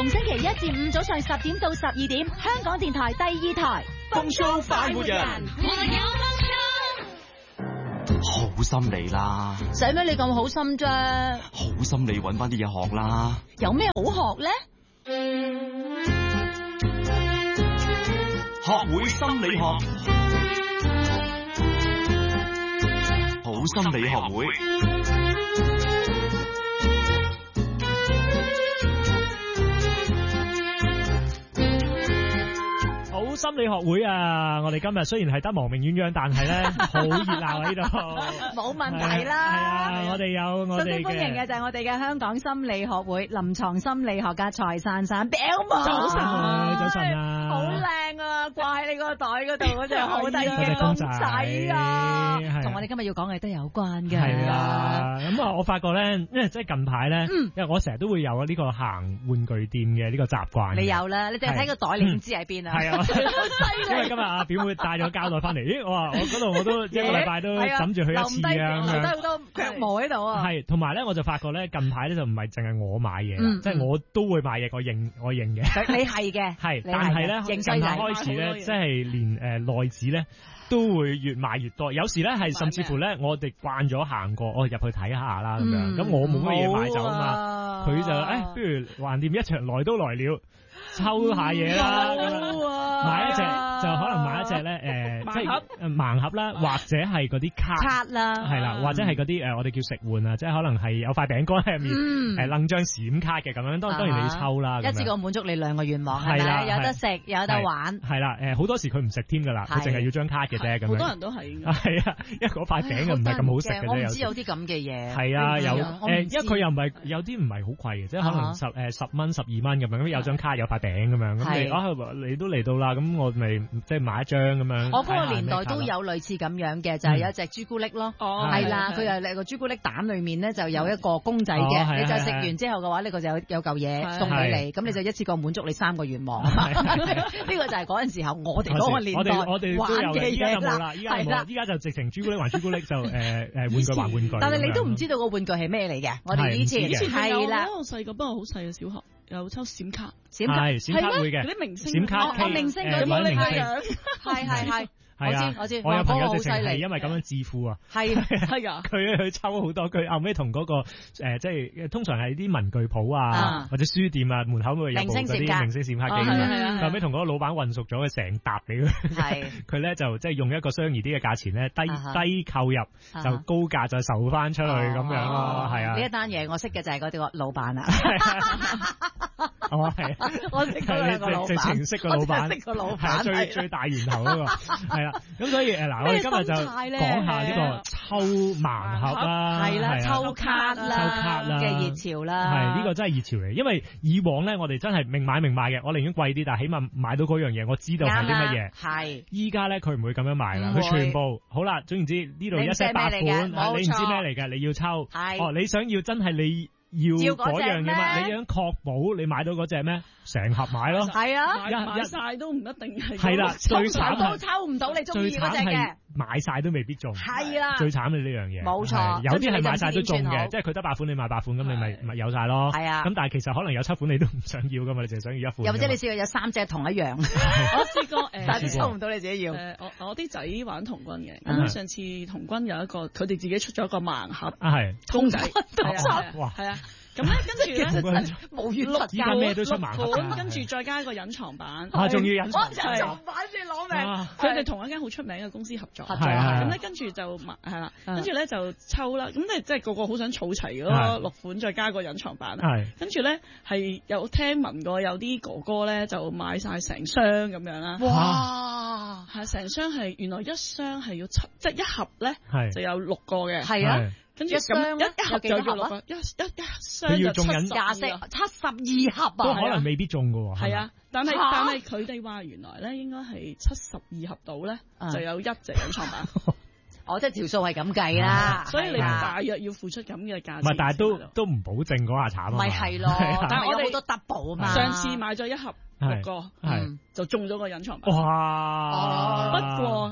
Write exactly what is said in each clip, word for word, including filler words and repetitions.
逢星期一至五早上十點到十二點，香港電台第二台。 風騷快活人， 我有好心理啦。 使咩你咁好心啫？ 好心理揾翻啲嘢學啦。 有咩好學咧？ 學會心理學，好心理學會。 好心理學會啊！我哋今日雖然係得亡命鴛鴦，但係咧好熱鬧喺度。 冇問題啦。 係啊，我哋有我哋嘅。 歡迎嘅就係我哋嘅香港心理學會臨床心理學家蔡珊珊，表妹。 早晨啊，早晨啊， 好靚啊！掛喺你個袋嗰度嗰隻好得意嘅公仔啊，同我哋今日要講嘅都有關嘅。 係啊，咁啊，我發覺咧，因為即係近排咧，因為我成日都會有呢個行玩具店嘅呢個習慣。 你有啦，你淨係睇個袋，你已經知喺邊啊。係啊。 因為今日阿表妹帶咗膠袋翻嚟，咦，我話我嗰度我都一個禮拜都諗住去一次啊，咁樣， 好多腳毛喺度啊。 係，同埋咧，我就發覺咧，近排咧就唔係淨係我買嘢啦，即係我都會買嘢，我認我認嘅。 你係嘅，係， 但係咧近排開始咧，即係連誒內紙咧都會越買越多，有時咧係甚至乎咧，我哋慣咗行過，我入去睇下啦咁樣，咁我冇乜嘢買走啊嘛，佢就誒，不如橫掂一場來都來了。抽下嘢啦，買一隻就可能買一隻咧，誒，即係盲盒啦，或者係嗰啲卡卡啦， 係啦，或者係嗰啲誒，我哋叫食玩啊，即係可能係有塊餅乾喺入面，誒，掹張閃卡嘅咁樣，當當然你要抽啦， 一次過滿足你兩個願望，係咪？有得食，有得玩， 係啦，誒，好多時佢唔食添噶啦，佢淨係要張卡嘅啫，咁樣。 好多人都係， 係啊，因為嗰塊餅又唔係咁好食嘅， 我唔知有啲咁嘅嘢。 係啊，有誒，因為佢又唔係有啲唔係好貴嘅，即係可能十誒十蚊、十二蚊咁樣，咁有張卡有塊餅咁樣，咁你啊你都嚟到啦，咁我咪即係買一張咁樣。 我嗰個年代都有類似咁樣嘅，就係有一隻朱古力咯，係啦，佢又個朱古力蛋裏面咧就有一個公仔嘅，你就食完之後嘅話，呢個就有有嚿嘢送俾你，咁你就一次過滿足你三個願望。呢個就係嗰陣時候我哋嗰個年代我哋玩嘅嘢啦， 依家冇，依家就直情朱古力還朱古力就誒誒玩具還玩具。 但係你都唔知道個玩具係咩嚟嘅，我哋以前係啦， 我細個不過好細嘅小學。有抽閃卡， 閃卡係閃卡會嘅， 嗰啲明星閃卡， 我明星嗰啲明星，係係係，我知我知， 我有朋友直情係因為咁樣致富啊， 係係噶， 佢去抽好多，佢後尾同嗰個誒，即係通常係啲文具鋪啊或者書店啊門口會有部嗰啲明星閃卡機，後尾同嗰個老闆混熟咗，佢成沓俾佢，係佢咧就即係用一個相宜啲嘅價錢咧，低低購入就高價再售翻出去咁樣咯，係啊， 呢一單嘢我識嘅就係嗰啲個老闆啦。 哦，係， 我識嗰兩個老闆， 直情識個老闆， 識個老闆， 係最最大源頭嗰個，係啦。咁所以誒嗱，我哋今日就講下呢個抽盲盒啦， 係啦，抽卡啦，抽卡啦嘅熱潮啦， 係呢個真係熱潮嚟。因為以往咧，我哋真係明買明賣嘅，我寧願貴啲，但係起碼買到嗰樣嘢，我知道係啲乜嘢。係，依家咧佢唔會咁樣賣啦，佢全部好啦。總言之，呢度一式八款，你唔知咩嚟嘅，你要抽。係，哦，你想要真係你。要嗰樣嘢嘛？你想確保你買到嗰隻咩？成盒買咯。係啊， 買晒都唔一定係。 係啦，最慘都抽唔到你中意嗰隻嘅。 買晒都未必中。 係啦， 最慘嘅呢樣嘢。冇錯，有啲係買晒都中嘅，即係佢得八款，你買八款，咁你咪咪有晒咯。係啊。咁但係其實可能有七款你都唔想要噶嘛，你淨係想要一款。 又或者你試過有三隻同一樣？我試過誒，但係抽唔到你自己要。 誒，我我啲仔玩童軍嘅，咁上次童軍有一個，佢哋自己出咗一個盲盒。 啊係。 公仔。 哇！ 係啊。咁咧，跟住咧， 無月六依家咩都出盲盒， 跟住再加一個隱藏版， 啊，仲要隱藏版先攞命。 佢哋同一間好出名嘅公司合作， 合作咁咧跟住就係啦，跟住咧就抽啦，咁你即係個個好想儲齊嗰六款，再加個隱藏版，跟住咧係有聽聞過有啲哥哥咧就買晒成箱咁樣啦， 哇， 係成箱係原來一箱係要七，即係一盒咧就有六個嘅， 係啊。 跟住一箱一盒就要六個，一一一箱就七十二， 七十二盒啊！ 都可能未必中㗎喎。 係啊，但係但係佢哋話原來咧應該係七十二盒到咧就有一隻隱藏版。 我即係條數係咁計啦， 所以你大約要付出咁嘅價錢。 唔係，但係都都唔保證嗰下慘啊嘛。 咪係咯，但係我哋好多 double 啊嘛。 上次買咗一盒六個，就中咗個隱藏版。 哇！ 不過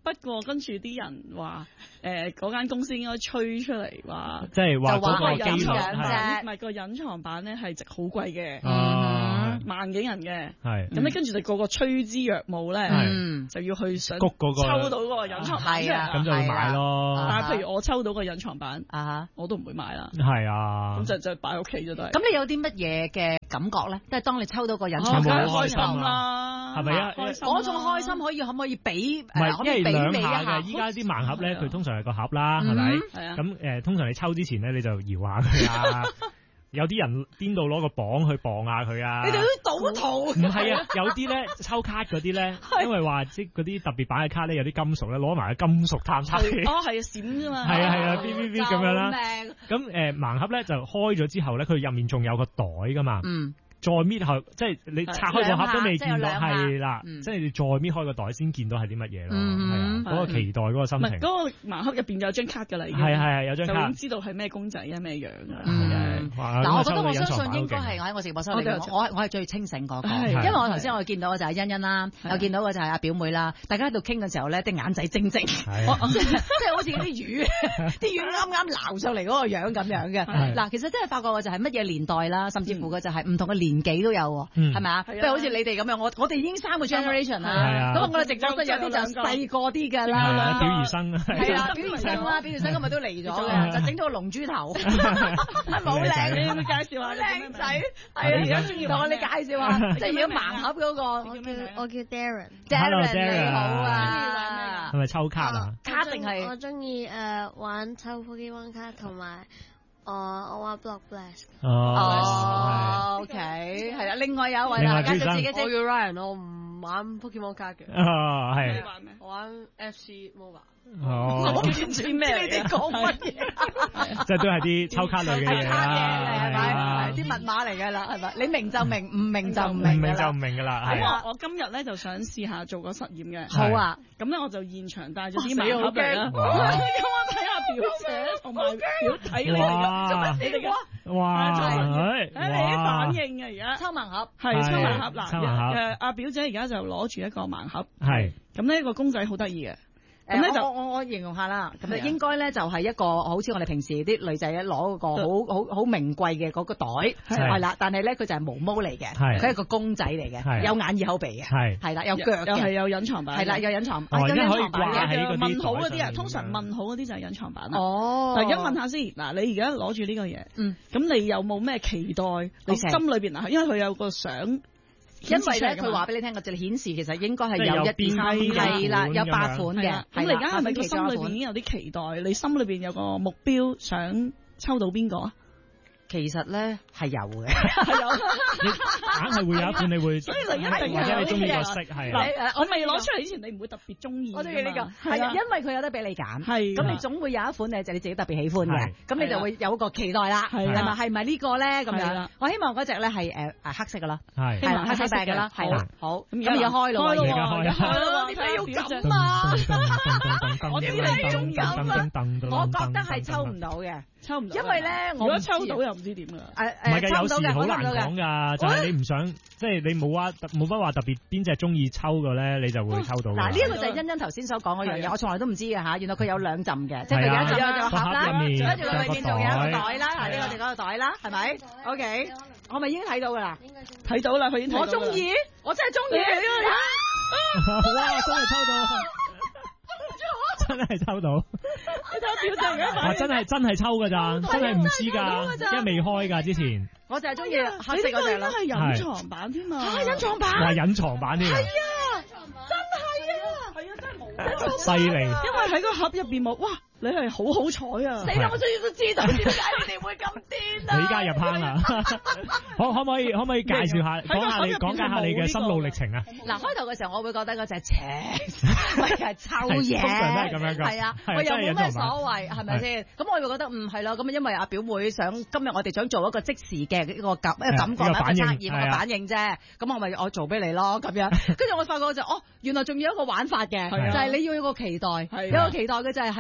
不過跟住啲人話誒嗰間公司應該吹出嚟話， 即係話嗰個隱藏機版，唔係個隱藏版咧係值好貴嘅，萬幾人嘅。係咁你跟住就個個趨之若鶩咧，就要去想谷嗰個抽到嗰個隱藏版， 咁就要買咯。 但係譬如我抽到個隱藏版啊，我都唔會買啦。 係啊， 咁就就擺屋企咗都係。 咁你有啲乜嘢嘅感覺咧？即係當你抽到個隱藏版， 開心啦， 係咪啊？ 嗰種開心可以可唔可以俾？ 唔係，因為兩下嘅。依家啲盲盒咧，佢通常係個盒啦，係咪？咁誒，通常你抽之前咧，你就搖下佢啊。有啲人邊度攞個磅去磅下佢啊？ 你哋啲賭徒唔係啊，有啲咧抽卡嗰啲咧，因為話即嗰啲特別版嘅卡咧有啲金屬咧，攞埋個金屬探測器。 哦，係啊，閃啫嘛。 係啊係啊，嗶嗶嗶咁樣啦。咁誒盲盒咧就開咗之後咧，佢入面仲有個袋噶嘛。嗯。再搣後，即係你拆開個盒都未見到，係啦，即係你再搣開個袋先見到係啲乜嘢咯，係啊，嗰個期待嗰個心情。 嗰個盲盒入邊有張卡㗎啦，已經係係有張卡， 就已經知道係咩公仔啊咩樣㗎。 嗱，我覺得我相信應該係我喺我直播室裏，我我係最清醒嗰個，因為我頭先我見到嘅就係欣欣啦，又見到嘅就係阿表妹啦，大家喺度傾嘅時候咧，啲眼仔精精，即係好似啲魚，啲魚啱啱撈上嚟嗰個樣咁樣嘅。嗱，其實真係發覺嘅就係乜嘢年代啦，甚至乎嘅就係唔同嘅年紀都有喎，係咪啊？即係好似你哋咁樣，我我哋已經三個 generation 啦，咁我哋直播室有啲就細個啲㗎啦， 表兒生係啊，表兒生啦，表兒生今日都嚟咗嘅，就整到個龍珠頭，冇靚，你要唔要介紹下靚仔？係啊，而家中意同我哋介紹下，即係如果盲盒嗰個， 我叫我叫 Darren，Darren 你好啊， 係咪抽卡啊？ 卡定係我中意誒玩抽 Pokemon 卡同埋。哦，我玩 Block Blast。 哦，OK，係啦。另外有一位啦，介紹自己先。 我叫 Ryan，我唔玩 Pokemon 卡嘅。 哦，係。 你玩咩？ 我玩 F C Mobile。 哦。 我唔知咩你哋講乜嘢。 即係都係啲抽卡類嘅嘢啦， 係咪？啲密碼嚟㗎啦，係咪？你明就明，唔明就唔明。 唔明就唔明㗎啦。 咁我我今日咧就想試下做個實驗嘅。 好啊。 咁咧我就現場帶咗啲盲盒嚟啦。咁我睇下表姐同埋表弟嚟㗎。做乜你哋嘅？ 哇！ 睇你啲反應啊！而家抽盲盒係抽盲盒嗱， 抽盲盒誒阿表姐而家就攞住一個盲盒， 係咁呢個公仔好得意嘅。 咁咧就我我我形容下啦，咁咧應該咧就係一個好似我哋平時啲女仔咧攞嗰個好好好名貴嘅嗰個袋，係啦，但係咧佢就係毛毛嚟嘅，佢係一個公仔嚟嘅，有眼耳口鼻嘅，係係啦，有腳嘅， 又係有隱藏版， 係啦，有隱藏， 有隱藏版嘅。問好嗰啲啊，通常問好嗰啲就係隱藏版啦。哦，嗱，而家問下先，嗱，你而家攞住呢個嘢，嗯，咁你有冇咩期待？你心裏邊嗱，因為佢有個相。 因為咧，佢話俾你聽，個就顯示其實應該係有一啲係啦，有八款嘅。咁你而家係咪個心裏邊已經有啲期待？你心裏邊有個目標，想抽到邊個啊？其實咧係有嘅，係有， 你硬係會有一款你會， 所以你一定或者你中意個色係。 嗱，我未攞出嚟之前，你唔會特別中意。 我中意呢個，係因為佢有得俾你揀，係咁你總會有一款咧就你自己特別喜歡嘅，咁你就會有個期待啦，係咪係咪呢個咧咁樣？我希望嗰隻咧係誒誒黑色嘅啦，係係黑色嘅啦，係啦，好咁而家開咯， 而家開， 開咯，點解要咁啊？我點解要咁啊？我覺得係抽唔到嘅。抽唔到，因為咧，我如果抽到又唔知點㗎。誒誒， 唔係㗎，有時好難講㗎，就係你唔想，即係你冇話冇乜話特別邊隻中意抽嘅咧，你就會抽到。 嗱，呢一個就係欣欣頭先所講嗰樣嘢，我從來都唔知嘅嚇，原來佢有兩浸嘅，即係佢有一浸有個盒啦，跟住佢裏面仲有一個袋啦，係呢個我哋嗰個袋啦，係咪 ？OK，我咪已經睇到㗎啦， 睇到啦，佢已經睇到。 我中意，我真係中意。 哇！真係抽到。真係抽到， 你睇表情啊！ 真係真係抽噶咋，真係唔知㗎，因為未開㗎之前。 我就係中意黑色嗰隻啦， 係隱藏版添啊！ 嚇，隱藏版， 係隱藏版添啊！ 係啊，真係啊， 係啊，真係冇， 犀利！因為喺個盒入邊冇，哇！你係好好彩啊！ 死啦！我終於都知道點解你哋會咁癲啊！ 你依家入坑啦！可可唔可以可唔可以介紹下講下你講解下你嘅心路歷程啊？ 嗱，開頭嘅時候我會覺得嗰隻邪，咪係臭嘢， 通常都係咁樣㗎。 係啊，我又冇咩所謂，係咪先？咁我會覺得嗯係咯，咁因為阿表妹想今日我哋想做一個即時嘅一個感一個感覺一個測驗一個反應啫，咁我咪我做俾你咯咁樣。跟住我發覺就哦，原來仲要一個玩法嘅，就係你要有個期待，有個期待嘅就係喺咁多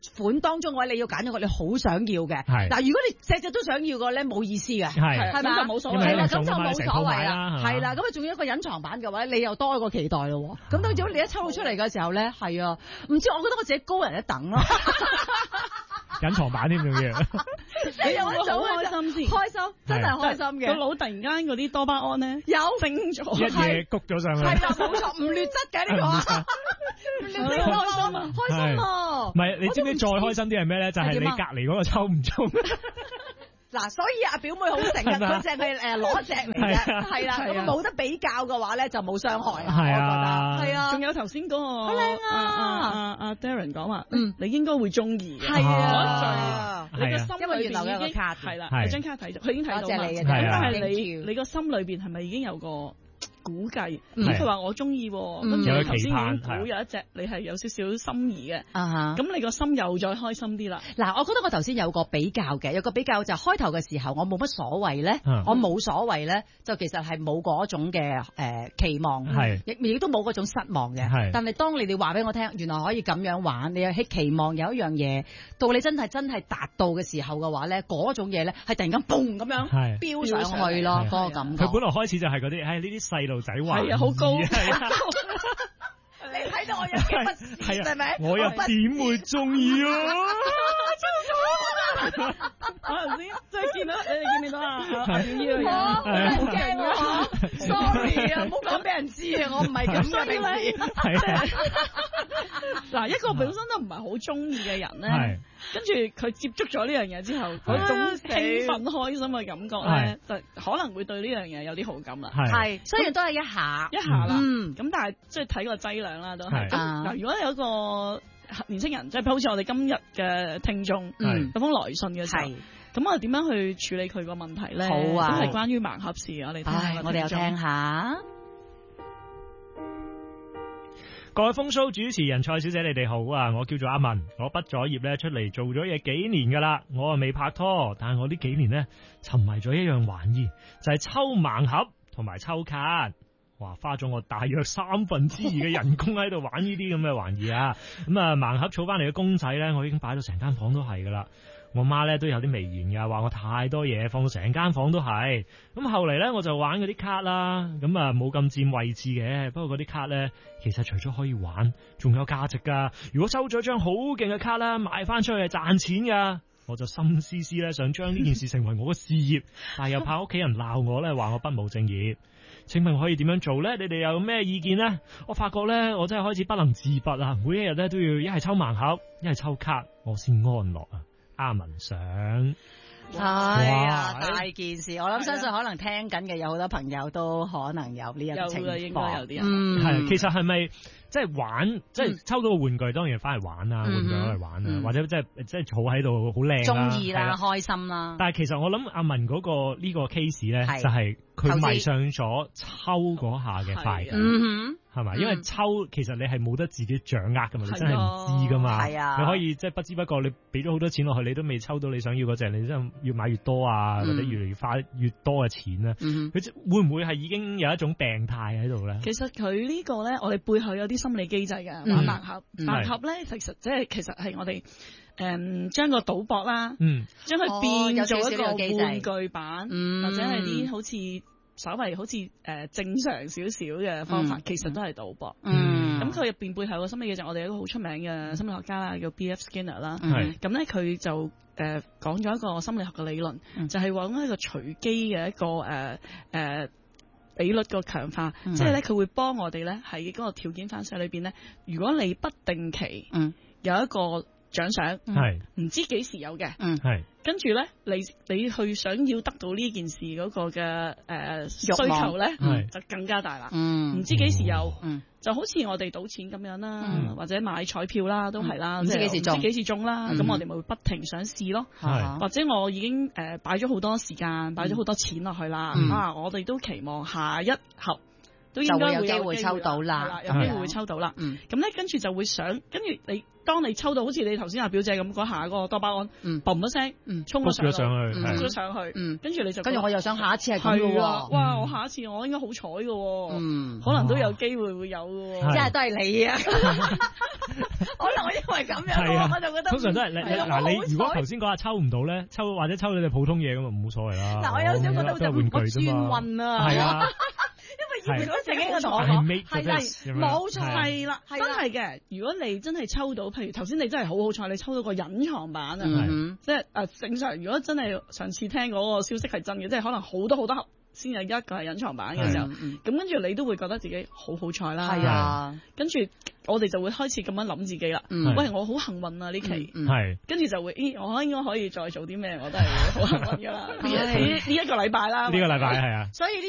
款當中嘅話，你要揀咗個你好想要嘅。嗱，如果你隻隻都想要嘅咧，冇意思嘅，係係咪啊？ 冇所謂啦， 咁就冇所謂啦，係啦。咁啊，仲有一個隱藏版嘅話，你又多一個期待咯。咁當如果你一抽到出嚟嘅時候咧，係啊，唔知我覺得我自己高人一等咯。 隱藏版添嘅嘢， 你有冇好開心先？ 開心，真係開心嘅。 個腦突然間嗰啲多巴胺咧， 有升咗， 一嘢谷咗上去。 係啦，冇錯，唔劣質嘅呢個，你開心啊，開心啊！ 唔係，你知唔知再開心啲係咩咧？就係你隔離嗰個抽唔中。 嗱，所以阿表妹好醒嘅，佢淨係誒攞一隻嚟嘅，係啦，咁冇得比較嘅話咧就冇傷害，我覺得係啊。仲有頭先嗰個好靚啊，阿阿 Darren 講話，嗯，你應該會中意嘅，係啊，你個心因為原來有個卡係啦，有張卡睇咗，佢已經睇到啦，咁但係你你個心裏邊係咪已經有個估計？咁佢話我中意，跟住佢頭先已經估有一隻你係有少少心儀嘅，咁你個心又再開心啲啦。嗱，我覺得我頭先有個比較嘅，有個比較就開頭嘅時候我冇乜所謂咧，我冇所謂咧，就其實係冇嗰種嘅誒期望，亦亦都冇嗰種失望嘅。但係當你哋話俾我聽，原來可以咁樣玩，你又希期望有一樣嘢，到你真係真係達到嘅時候嘅話咧，嗰種嘢咧係突然間嘣咁樣飆上去咯，嗰個感覺。 佢本來開始就係嗰啲，唉呢啲細路仔玩， 係啊，好高。 你睇到我有幾不係係咪？ 我又點會中意啊？ 我頭先即係見到你哋見唔見到啊？係啊，好驚啊 ！Sorry 啊，唔好講俾人知啊，我唔係咁嘅平時。嗱，一個本身都唔係好中意嘅人咧，跟住佢接觸咗呢樣嘢之後，嗰種興奮開心嘅感覺咧，就可能會對呢樣嘢有啲好感啦。 係，雖然都係一下一下啦，咁但係即係睇個劑量啦，都係。嗱，如果有一個年輕人，即係好似我哋今日嘅聽眾，有封來信嘅時候，咁我哋點樣去處理佢個問題咧？好啊，都係關於盲盒事，我哋聽下。 我哋又聽下。 各位風騷主持人蔡小姐，你哋好啊！我叫做阿文，我畢咗業咧出嚟做咗嘢幾年噶啦，我啊未拍拖，但係我呢幾年咧沉迷咗一樣玩意，就係抽盲盒同埋抽卡。哇！花咗我大約三分之二嘅人工喺度玩呢啲咁嘅玩意啊！咁啊盲盒儲翻嚟嘅公仔咧，我已經擺到成間房都係噶啦。我媽咧都有啲微言噶，話我太多嘢，放到成間房都係。咁後嚟咧我就玩嗰啲卡啦，咁啊冇咁佔位置嘅。不過嗰啲卡咧，其實除咗可以玩，仲有價值噶。如果收咗張好勁嘅卡啦，賣翻出去係賺錢噶。我就心思思咧想將呢件事成為我嘅事業，但係又怕屋企人鬧我咧，話我不務正業。請問可以點樣做咧？你哋有咩意見咧？我發覺咧，我真係開始不能自拔啊！每一日咧都要一係抽盲盒，一係抽卡，我先安樂啊！阿文想， 哎呀，大件事！我諗相信可能聽緊嘅有好多朋友都可能有呢一個情況， 應該有啲人。 嗯， 係，其實係咪即係玩，即係抽到個玩具，當然翻嚟玩啊，玩具攞嚟玩啊，或者即係即係坐喺度好靚， 中意啦，開心啦。 但係其實我諗阿文嗰個呢個 case 咧，就係佢迷上咗抽嗰下嘅快感。係嘛？因為抽其實你係冇得自己掌握噶嘛，你真係唔知噶嘛。係啊，你可以即係不知不覺你俾咗好多錢落去，你都未抽到你想要嗰隻，你真係越買越多啊，或者越嚟越花越多嘅錢啊。佢會唔會係已經有一種病態喺度咧？ 其實佢呢個咧，我哋背後有啲心理機制嘅。玩盲盒，盲盒咧，其實即係其實係我哋誒將個賭博啦，將佢變做一個玩具版，或者係啲好似。稍微好似誒正常少少嘅方法，其實都係賭博。咁佢入邊背後嘅心理嘅就我哋有一個好出名嘅心理學家啦，叫 B F Skinner 啦。咁咧佢就誒講咗一個心理學嘅理論，就係講一個隨機嘅一個誒誒比率個強化，即係咧佢會幫我哋咧喺嗰個條件反射裏邊咧，如果你不定期有一個獎賞，係唔知幾時有嘅，係。跟住咧，你你去想要得到呢件事嗰個嘅誒、呃、需求咧，就更加大啦。唔、嗯、知幾時有，嗯、就好似我哋賭錢咁樣啦，嗯、或者買彩票啦，都係啦，唔、嗯、知幾時中，唔知幾時中啦。咁、嗯、我哋咪會不停想試咯。嗯、或者我已經誒擺咗好多時間，擺咗好多錢落去啦。嗯、啊，我哋都期望下一盒都應該會有機會抽到啦，有機會會抽到啦。咁咧跟住就會想，跟住你當你抽到好似你頭先阿表姐咁嗰下嗰個多巴胺，嘣一聲，嗯，衝咗上去， 衝咗上去，嗯，跟住你就跟住我又想下一次係咁嘅喎， 哇！我下一次我應該好彩嘅喎，嗯，可能都有機會會有嘅喎， 即係都係你啊！可能我因為咁樣，我就覺得通常都係你嗱，你如果頭先嗰下抽唔到咧，抽或者抽到你普通嘢咁啊，冇所謂啦。 嗱，我有少覺得就唔轉運啊， 係啊。 因為如果自己個同學係啦， 冇錯係啦，真係嘅。如果你真係抽到，譬如頭先你真係好好彩，你抽到個隱藏版啊，即係誒正常。如果真係上次聽嗰個消息係真嘅，即係可能好多好多盒先有一個係隱藏版嘅時候，咁跟住你都會覺得自己好好彩啦。 係啊， 跟住我哋就會開始咁樣諗自己啦。喂，我好幸運啊呢期， 係跟住就會，咦，我應該可以再做啲咩？我都係好幸運㗎啦。呢呢一個禮拜啦， 呢個禮拜係啊。 所以呢